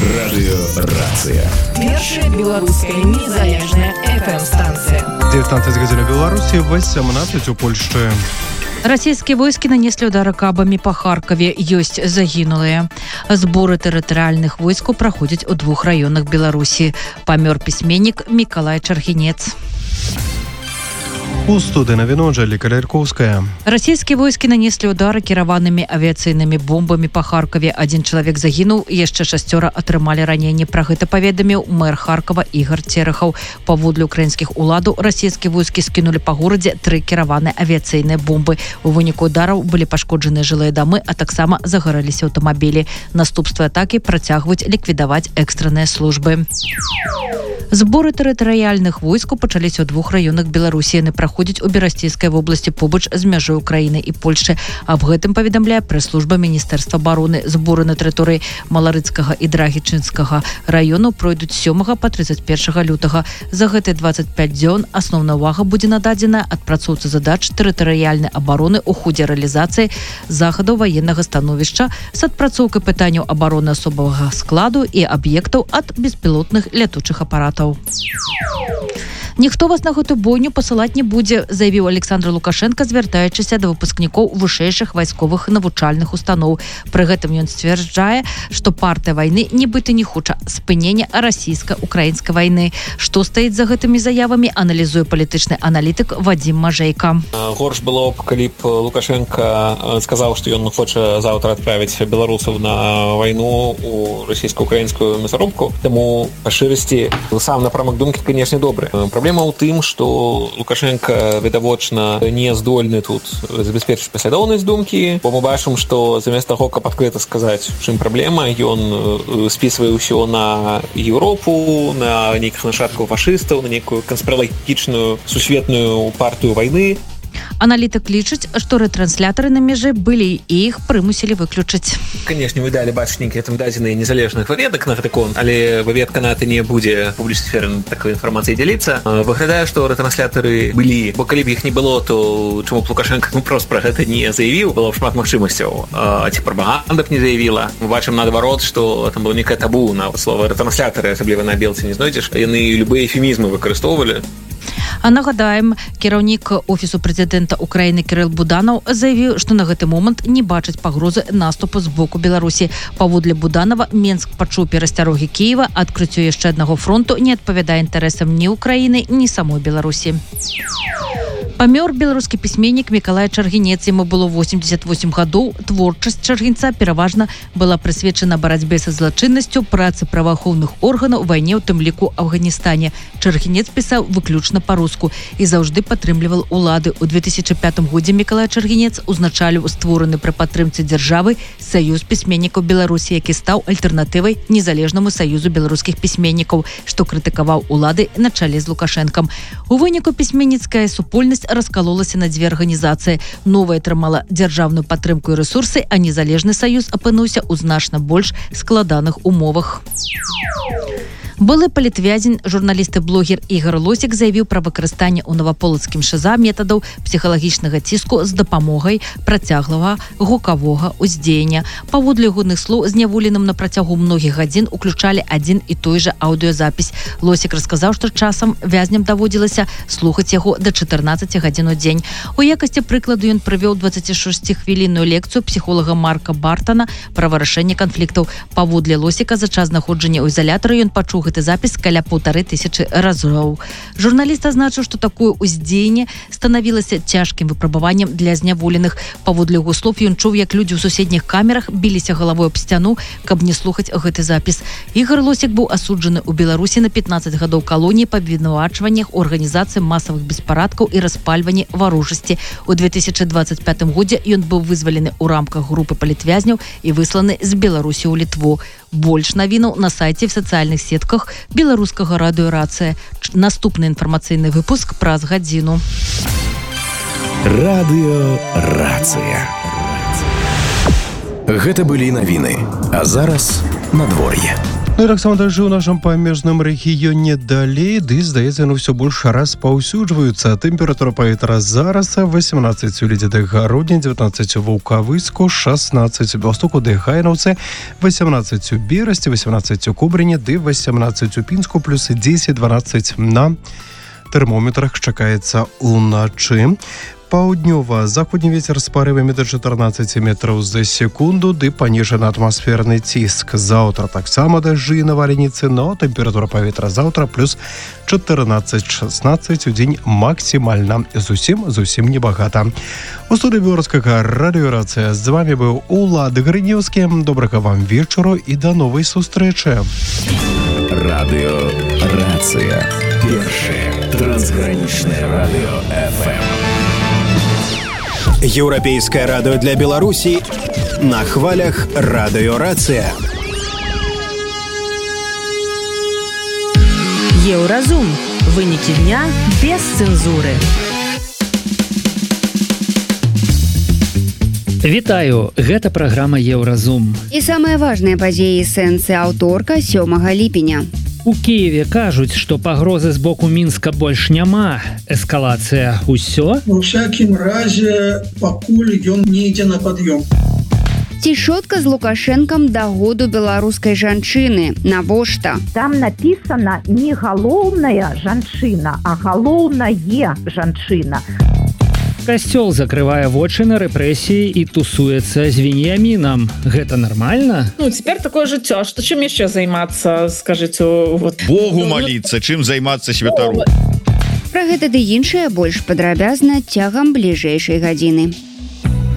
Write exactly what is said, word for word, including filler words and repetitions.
Радыёрацыя. Першая беларуская незалежная эф эм-станцыя. девятнадцать гадзін у Беларусі, восемнадцать у Польшчы. Расійскія войскі нанеслі удар кабамі па Харкаве. Ёсць загінулыя. Зборы тэрытарыяльных войскаў праходзяць у двух раёнах Беларусі. Памёр пісьменнік Мікалай Чаргінец. У студыі навіну Анжэліка Ляркоўская. Расійскія войскі нанеслі ўдары кіраванымі авіяцыйнымі бомбамі па Харкаве. Адзін чалавек загінуў, яшчэ шасцёра атрымалі раненні. Пра гэта паведаміў мэр Харкава Ігар Церахаў. Паводле украінскіх уладаў, расійскія войскі скінулі па горадзе тры кіраваныя авіяцыйныя бомбы. У выніку удараў былі пашкоджаныя жылыя дамы, а таксама загарэліся аўтамабілі. Наступствы атакі працягваюць ліквідаваць экстранныя службы. Зборы тэрытарыяльных войскаў пачаліся ў двух раёнах Беларусі. Яны праходзяць у Берасцейскай вобласці побач з мяжой Украіны і Польшчы. Аб гэтым паведамляе прэс-служба Міністэрства абароны. Зборы на тэрыторыі Маларыцкага і Драгічынскага раёнаў пройдуць з сёмага па трыццаць першага лютага. За гэтыя дваццаць пяць дзён асноўная ўвага будзе нададзена адпрацоўцы задач тэрытарыяльнай абароны ў ходзе рэалізацыі захадаў ваеннага становішча з адпрацоўкай пытанняў абароны асобавага складу і аб'ектаў ад беспілотных лятучых апаратаў. Ніхто вас на гэту бойню пасылаць не будзе, заявіў Александр Лукашенко, звяртаючыся да выпускнікоў вышэйшых вайсковых навучальных устаноў. Пры гэтым ён сцвярджае, што партыя вайны нібыта не хоча спынення расійска-украінскай вайны. Што стаіць за гэтымі заявамі, аналізуе палітычны аналітык Вадзім Мажэйка. Горш было б, калі б Лукашенко сказаў, што ён хоча заўтра адправіць беларусаў на вайну у расійска-украінскую мясарубку. Таму па шчырасці сам напрамак думкі, канешне, добры. Праблема ў тым, што Лукашенко відавочна не здольны тут забяспечыць паслядоўнасць думкі, бо мы бачым, што замест таго, каб адкрыта сказаць, чым праблема, ён спісвае ўсё на Еўропу, на нейкіх нашчадкаў фашыстаў, на нейкую канспіралагічную сусветную партыю вайны. Аналітык лічыць, што рэтрансляторы на мяжы былі і іх прымусілі выключыць. Канешне, вы далі бачыць нейкія там дадзеныя незалежных выведак на гэты конт, але выведка на гэта не будзе публічнай сферы такой інфармацыяй дзяліцца. Выглядае, што рэтрансляторы былі, бо калі б іх не было, то чаму б Лукашенко ну, прост пра гэта не заявіў, было б шмат магчымасцяў. А ці прапаганда б не заявіла. Мы бачым наадварот, што там было нейкае табу на слова рэтрансляторы, асабліва на белцы не знойдзеш. Яны любыя эфемізмы выкарыстоўвалі. А нагадаем, кіраўнік офісу прэзідэнта Украіны Кірыл Буданаў заявіў, што на гэты момант не бачыць пагрозы наступу з боку Беларусі. Паводле Буданова, Менск пачуў перасцярогі Кіева, адкрыццё яшчэ аднаго фронту не адпавядае інтарэсам ні Украіны, ні самой Беларусі. Памёр беларускі пісьменнік Мікалай Чаргінец, яму было восемьдесят восемь гадоў. Творчасць Чаргінца пераважна была прысвечана барацьбе са злачыннасцю, працы праваахоўных органаў, вайне, у тым ліку Афганістане. Чаргінец пісаў выключна па-руску і заўжды падтрымліваў улады. У две тысячи пятым годзе Мікалай Чаргінец узначаліў створаны пры падтрымцы дзяржавы Саюз пісьменнікаў Беларусі, які стаў альтэрнатывай незалежнаму саюзу беларускіх пісьменнікаў, што крытыкаваў улады на чале з Лукашэнкам. У выніку пісьменніцкая супольнасць раскалолася на дзве арганізацыі. Новая атрымала дзяржаўную падтрымку і рэсурсы, а незалежны саюз апынуўся ў значна больш складаных умовах. Былы палітвязень, журналіст і блогер Ігар Лосік заявіў пра выкарыстанне ў наваполацкім ШЗА метадаў псіхалагічнага ціску з дапамогай працяглага гукавога ўздзеяння. Паводле ягоных слоў, зняволеным на працягу многіх гадзін уключалі адзін і той жа аўдыёзапіс. Лосік расказаў, што часам вязням даводзілася слухаць яго да чатырнаццаці гадзін у дзень. У якасці прыкладу ён прывёў дваццацішасцігвілінную лекцыю псіхолага Марка Бартана пра вырашэнне канфліктаў. Паводле Лосіка, за час знаходжання ў ізалятары ён пачуў гэты запіс каля паўтары тысячы разоў. Журналіст азначыў, што такое ўздзеянне станавілася цяжкім выпрабаваннем для зняволеных. Паводле яго слоў, ён чуў, як людзі ў суседніх камерах біліся галавой аб сцяну, каб не слухаць гэты запіс. Ігар Лосік быў асуджаны ў Беларусі на пятнаццаць гадоў калоніі па абвінавачваннях у арганізацыі масавых беспарадкаў і распальванні варожасці. У две тысячи двадцать пятым годзе ён быў вызвалены ў рамках групы палітвязняў і высланы з Беларусі ў Літву. Больш навінаў на сайце в сацыяльных сетках беларускага радыёрацыя. Наступны інфармацыйны выпуск праз гадзіну. Радыёрацыя. Гэта былі навіны. А зараз надвор'е. Ну і таксама дажджы ў нашым памежным рэгіёне далей, ды, здаецца, яно ўсё больш распаўсюджваюцца. Тэмпература паветра зараз восемнадцать у ледзяных гародні, девятнадцать у Ваўкавыску, шестнадцать у Бялстоку, ды Хайнаўцы, восемнадцать у Берасці, восемнадцать у Кобрыні, ды восемнадцать у Пінску, плюс десять-дванадцать на тэрмометрах чакаецца ўначы. Паўднёва-заходні вецер з парывамі да чатырнаццаць метраў за секунду, ды паніжаны атмасферны ціск. Заўтра таксама дажджы і навальніцы, но тэмпература паветра заўтра плюс чатырнаццаць-шестнаццаць у дзень максімальна. Зусім, зусім небагата. У студыі беларускага радыёрацыя з вами быў Улад Грынеўскі. Добрага вам вечару і да новай сустрэчы. Радыёрацыя. Першае трансгранічнае радыё эф эм. Еўрапейскае радыё для Беларусі на хвалях радыёрацыя. Еўразум. Вынікі дня без цэнзуры. Вітаю, гэта праграма Еўразум. І самыя важныя падзеі сэнсы аўторка сёмага ліпеня. У Кіеве кажуць, што пагрозы з боку Мінска больш няма. Эскалацыя ўсё? У всякім разе, пакуль ён не ідзе на пад'ём. Цішотка з Лукашэнкам да году беларускай жанчыны. Навошта? Там напісана не галоўная жанчына, а галоўнае жанчына. Касцёл закрывае вочы на рэпрэсіі і тусуецца з Веніямінам. Гэта нармальна? Ну, цяпер такое жыццё, што чым яшчэ займацца, скажыце, вот... Богу маліцца, чым займацца святару. Пра гэта ды іншае больш падрабязна цягам бліжэйшай гадзіны.